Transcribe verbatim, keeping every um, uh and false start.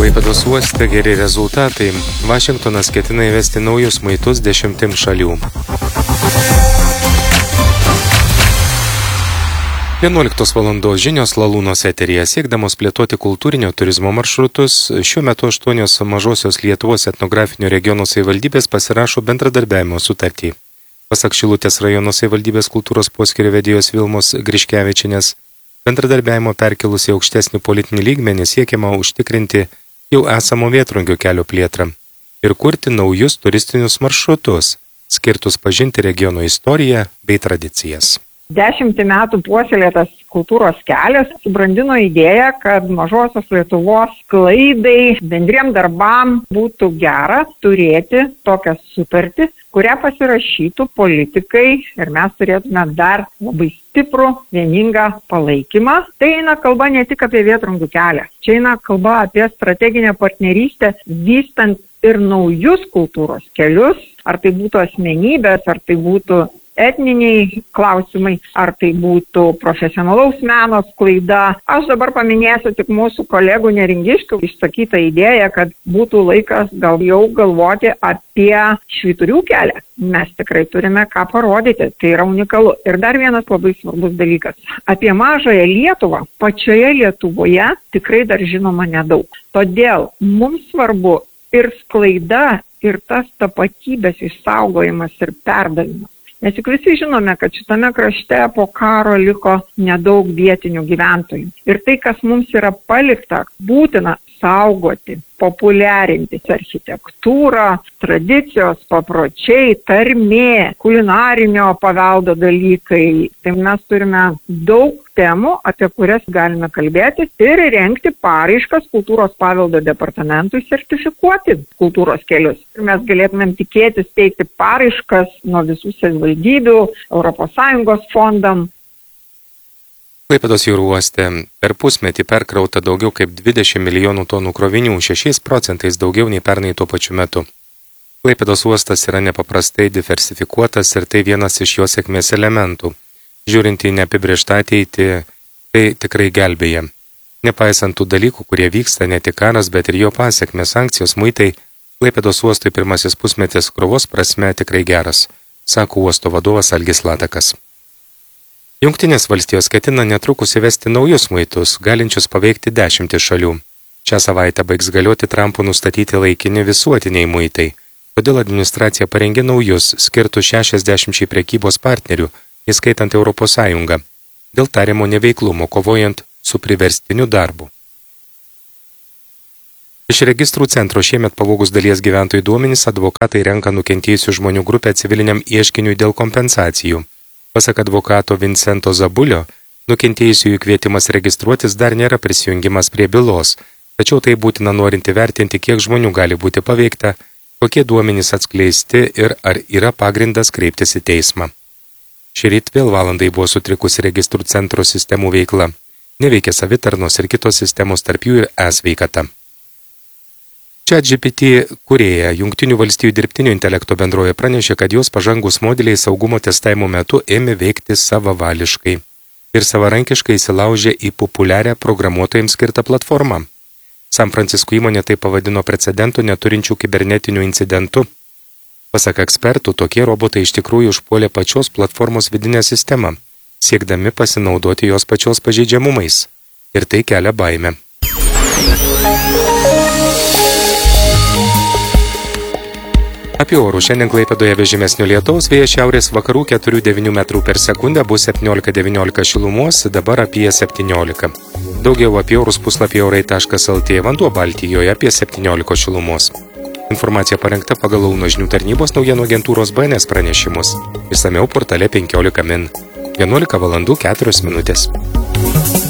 Klaipėdos uoste geri rezultatai. Vašingtonas ketina įvesti naujus muitus dešimtim šalių. vienuoliktos valandos žinios Lalūnos eteryje. Siekdamos plėtoti kultūrinio turizmo maršrutus, šiuo metu aštuonios mažosios Lietuvos etnografinio regiono savivaldybės pasirašo bendradarbiavimo sutartį. Pasak Šilutės rajono savivaldybės kultūros poskyrio vedėjos Vilmos Griškevičienės, bendradarbiavimo perkelus į aukštesnį politinį lygmenį siekiama užtikrinti jau esamo vėtrungio kelio plėtrą ir kurti naujus turistinius maršrutus, skirtus pažinti regiono istoriją bei tradicijas. Dešimtį metų puoselėtas kultūros kelias subrandino idėją, kad mažosios Lietuvos sklaidai, bendriem darbam būtų gera turėti tokią sutartį, kurią pasirašytų politikai ir mes turėtume dar labai stiprų, vieningą palaikymą. Tai eina kalba ne tik apie vėtrungų kelią, čia eina kalba apie strateginę partnerystę, vystant ir naujus kultūros kelius, ar tai būtų asmenybės, ar tai būtų etniniai klausimai, ar tai būtų profesionalaus meno sklaida. Aš dabar paminėsiu tik mūsų kolegų neringiškių išsakytą idėją, kad būtų laikas gal jau galvoti apie švyturių kelią. Mes tikrai turime ką parodyti, tai yra unikalu. Ir dar vienas labai svarbus dalykas. Apie mažąją Lietuvą, pačioje Lietuvoje tikrai dar žinoma nedaug. Todėl mums svarbu ir sklaida, ir tas tapatybės išsaugojimas ir perdavimas. Nes juk visi žinome, kad šitame krašte po karo liko nedaug vietinių gyventojų. Ir tai, kas mums yra palikta, būtina saugoti, populiarinti architektūrą, tradicijos, papročiai, tarmė, kulinarinio paveldo dalykai. Tai mes turime daug temų, apie kurias galime kalbėti ir rengti paraiškas kultūros paveldo departamentui sertifikuoti kultūros kelius. Ir mes galėtumėm tikėtis teikti paraiškas nuo visų savivaldybių, Europos Sąjungos fondam. Klaipėdos jūrų uoste per pusmetį perkrauta daugiau kaip dvidešimt milijonų tonų krovinių, šešiais procentais daugiau nei pernai tuo pačiu metu. Klaipėdos uostas yra nepaprastai diversifikuotas ir tai vienas iš jo sėkmės elementų. Žiūrint į neapibrėžtą ateitį, tai tikrai gelbėja. Nepaisant tų dalykų, kurie vyksta, ne tik karas, bet ir jo pasiekmės, sankcijos, muitai, Klaipėdos uostui pirmasis pusmetis krovos prasme tikrai geras, sako uosto vadovas Algis Latakas. Jungtinės valstijos ketina netrukus įvesti naujus muitus, galinčius paveikti dešimtį šalių. Šią savaitę baigs galioti Trumpo nustatyti laikini visuotiniai muitai, todėl administracija parengė naujus, skirtus šešiasdešimčiai prekybos partnerių, įskaitant Europos Sąjungą, dėl tariamo neveiklumo kovojant su priverstiniu darbu. Iš registrų centro šiemet pavogus dalies gyventojų duomenys advokatai renka nukentėjusių žmonių grupę civiliniam ieškiniui dėl kompensacijų. Pasak advokato Vincento Zabulio, nukentėjusiųjų kvietimas registruotis dar nėra prisijungimas prie bylos, tačiau tai būtina norint įvertinti, kiek žmonių gali būti paveikta, kokie duomenys atskleisti ir ar yra pagrindas kreiptis į teismą. Šįryt vėl valandai buvo sutrikusi registrų centro sistemų veikla. Neveikia savitarnos ir kitos sistemos, tarp jų ir e-sveikata. ChatGPT kūrėja Jungtinių valstijų dirbtinio intelekto bendrovė pranešė, kad jos pažangus modeliai saugumo testavimo metu ėmė veikti savavališkai ir savarankiškai įsilaužė į populiarią programuotojams skirtą platformą. San Francisko įmonė tai pavadino precedentų neturinčių kibernetinių incidentų. Pasak ekspertų, tokie robotai iš tikrųjų užpuolė pačios platformos vidinę sistemą, siekdami pasinaudoti jos pačios pažeidžiamumais. Ir tai kelia baimę. Apie orų šiandien Klaipėdoje be žymesnio lietaus, vėjas šiaurės vakarų keturi devyni metrų per sekundę, bus septyniolika devyniolika šilumos, dabar apie septyniolika. Daugiau apie orus puslapyje orai taškas lt, vanduo Baltijoje apie septyniolika šilumos. Informacija parengta pagal Launo žinių tarnybos naujienų agentūros B N S pranešimus. Išsamiau portale penkiolika min. vienuolika valandų keturios minutės.